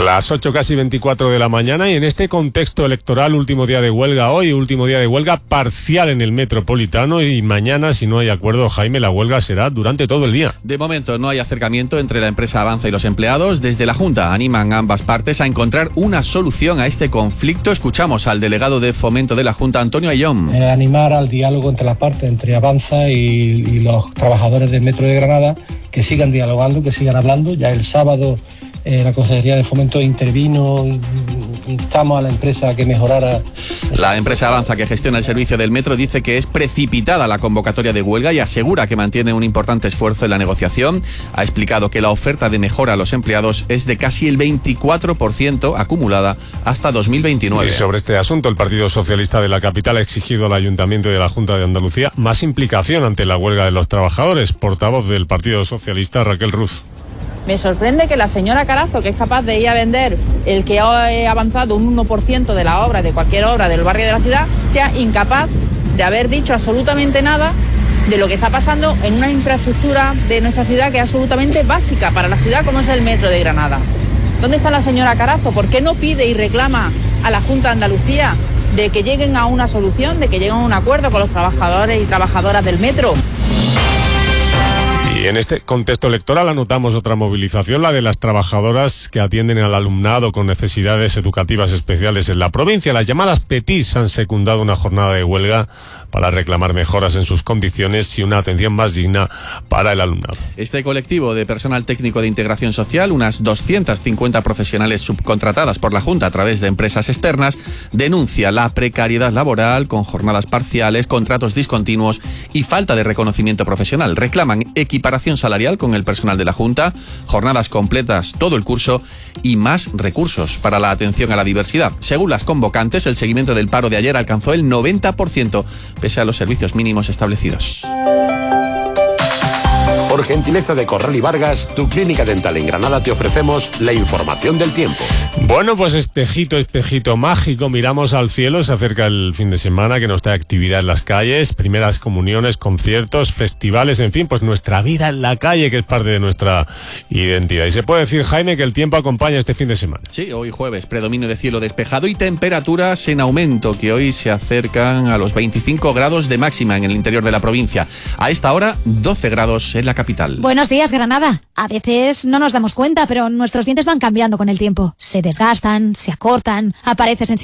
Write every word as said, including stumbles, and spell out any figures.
Las ocho casi veinticuatro de la mañana, y en este contexto electoral, último día de huelga hoy, último día de huelga parcial en el Metropolitano, y mañana, si no hay acuerdo, Jaime, la huelga será durante todo el día. De momento no hay acercamiento entre la empresa Avanza y los empleados. Desde la Junta animan a ambas partes a encontrar una solución a este conflicto. Escuchamos al delegado de Fomento de la Junta, Antonio Ayllón. Eh, animar al diálogo entre las partes, entre Avanza y, y los trabajadores del Metro de Granada, que sigan dialogando, que sigan hablando. Ya el sábado Eh, la Consejería de Fomento intervino, instamos a la empresa a que mejorara. La empresa Avanza, que gestiona el servicio del metro, dice que es precipitada la convocatoria de huelga y asegura que mantiene un importante esfuerzo en la negociación. Ha explicado que la oferta de mejora a los empleados es de casi el veinticuatro por ciento acumulada hasta dos mil veintinueve. Y sobre este asunto, el Partido Socialista de la capital ha exigido al Ayuntamiento y a la Junta de Andalucía más implicación ante la huelga de los trabajadores. Portavoz del Partido Socialista, Raquel Ruz. Me sorprende que la señora Carazo, que es capaz de ir a vender el que ha avanzado un uno por ciento de la obra, de cualquier obra del barrio de la ciudad, sea incapaz de haber dicho absolutamente nada de lo que está pasando en una infraestructura de nuestra ciudad que es absolutamente básica para la ciudad, como es el metro de Granada. ¿Dónde está la señora Carazo? ¿Por qué no pide y reclama a la Junta de Andalucía de que lleguen a una solución, de que lleguen a un acuerdo con los trabajadores y trabajadoras del metro? Y en este contexto electoral anotamos otra movilización, la de las trabajadoras que atienden al alumnado con necesidades educativas especiales en la provincia. Las llamadas P E T I S han secundado una jornada de huelga para reclamar mejoras en sus condiciones y una atención más digna para el alumnado. Este colectivo de personal técnico de integración social, unas doscientas cincuenta profesionales subcontratadas por la Junta a través de empresas externas, denuncia la precariedad laboral con jornadas parciales, contratos discontinuos y falta de reconocimiento profesional. Reclaman equiparación salarial con el personal de la Junta, jornadas completas todo el curso y más recursos para la atención a la diversidad. Según las convocantes, el seguimiento del paro de ayer alcanzó el noventa por ciento, pese a los servicios mínimos establecidos. Por gentileza de Corral y Vargas, tu clínica dental en Granada, te ofrecemos la información del tiempo. Bueno, pues espejito, espejito mágico, miramos al cielo, se acerca el fin de semana, que nos trae actividad en las calles, primeras comuniones, conciertos, festivales, en fin, pues nuestra vida en la calle, que es parte de nuestra identidad. Y se puede decir, Jaime, que el tiempo acompaña este fin de semana. Sí, hoy jueves, predominio de cielo despejado y temperaturas en aumento, que hoy se acercan a los veinticinco grados de máxima en el interior de la provincia. A esta hora, doce grados en la capital. Buenos días, Granada. A veces no nos damos cuenta, pero nuestros dientes van cambiando con el tiempo. Se desgastan, se acortan, aparecen